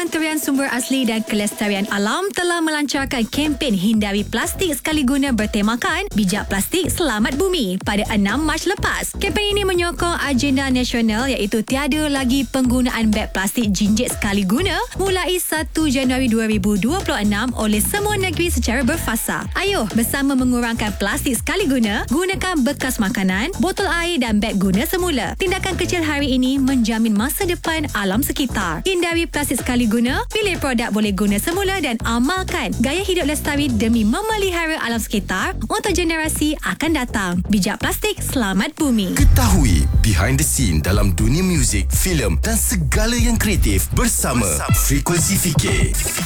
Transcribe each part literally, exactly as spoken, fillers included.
Kementerian Sumber Asli dan Kelestarian Alam telah melancarkan kempen hindari plastik sekali guna bertemakan Bijak Plastik Selamat Bumi pada enam Mac lepas. Kempen ini menyokong agenda nasional iaitu tiada lagi penggunaan beg plastik jinjit sekali guna mulai satu Januari dua ribu dua puluh enam oleh semua negeri secara berfasa. Ayuh bersama mengurangkan plastik sekali guna, gunakan bekas makanan, botol air dan beg guna semula. Tindakan kecil hari ini menjamin masa depan alam sekitar. Hindari plastik sekali guna, pilih produk boleh guna semula dan amalkan gaya hidup lestari demi memelihara alam sekitar untuk generasi akan datang. Bijak Plastik Selamat Bumi. Ketahui behind the scene dalam dunia muzik, filem dan segala yang kreatif bersama, bersama. Frekuensi Fikir.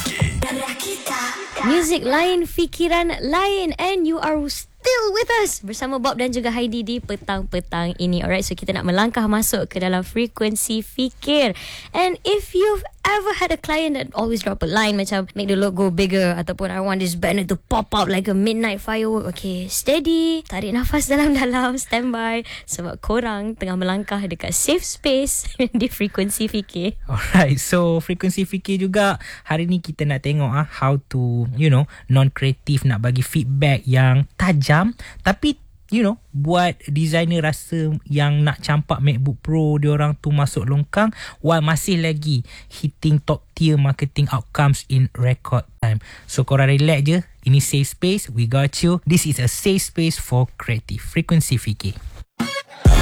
Muzik lain, fikiran lain, and you are still with us bersama Bob dan juga Heidi di petang-petang ini. Alright, so kita nak melangkah masuk ke dalam Frekuensi Fikir. And if you've ever had a client that always drop a line macam make the logo bigger ataupun I want this banner to pop out like a midnight firework, okay, steady, tarik nafas dalam-dalam, standby, sebab korang tengah melangkah dekat safe space di Frekuensi Fikir. Alright, so Frekuensi Fikir juga hari ni kita nak tengok ah how to, you know, non-kreatif nak bagi feedback yang tajam tapi you know, buat designer rasa yang nak campak MacBook Pro diorang tu masuk longkang while masih lagi hitting top tier marketing outcomes in record time. So korang relax je, ini safe space, we got you. This is a safe space for creative. Frekuensi Fikir.